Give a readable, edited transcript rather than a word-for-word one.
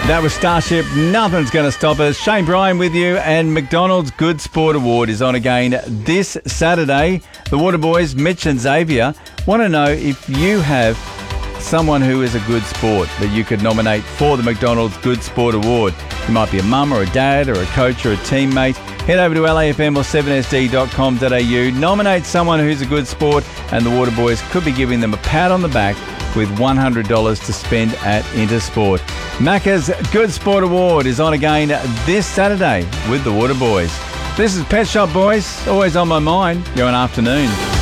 That was Starship. Nothing's going to stop us. Shane Bryan with you, and McDonald's Good Sport Award is on again this Saturday. The Waterboys, Mitch and Xavier, want to know if you have someone who is a good sport that you could nominate for the McDonald's Good Sport Award. You might be a mum or a dad or a coach or a teammate. Head over to LAFM or 7sd.com.au. Nominate someone who's a good sport, and the Waterboys could be giving them a pat on the back with $100 to spend at Intersport. Macca's Good Sport Award is on again this Saturday with the Waterboys. This is Pet Shop Boys, always on my mind. You're an afternoon.